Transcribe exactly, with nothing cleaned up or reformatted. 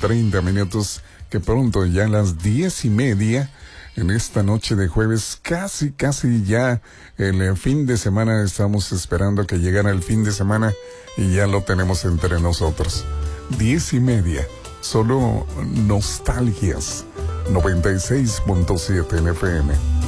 treinta minutos, que pronto ya a las diez y media, en esta noche de jueves, casi, casi ya el eh, fin de semana, estamos esperando que llegara el fin de semana y ya lo tenemos entre nosotros. Diez y media, solo nostalgias, noventa y seis punto siete en F M.